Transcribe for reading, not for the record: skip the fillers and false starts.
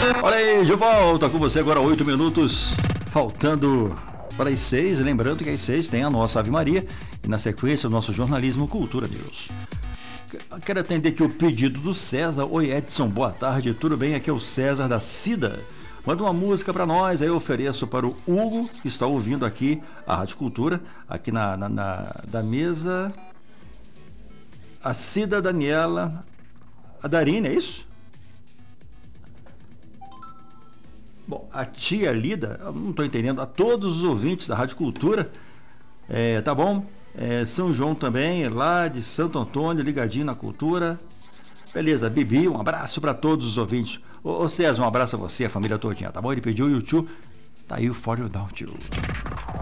Olha aí, de volta com você agora, 8 minutos, faltando para as 6. Lembrando que às 6 tem a nossa Ave Maria e na sequência o nosso jornalismo Cultura News. Quero atender aqui o pedido do César. Oi, Edson, boa tarde, tudo bem? Aqui é o César da Cida. Manda uma música para nós, aí eu ofereço para o Hugo, que está ouvindo aqui a Rádio Cultura, aqui da mesa. A Cida, Daniela, a Darine, é isso? Bom, a tia Lida, eu não estou entendendo, a todos os ouvintes da Rádio Cultura, tá bom? São João também, lá de Santo Antônio, ligadinho na cultura. Beleza, Bibi, um abraço para todos os ouvintes. Ô César, um abraço a você, a família todinha, tá bom? Ele pediu o YouTube, tá aí o For You Down Too.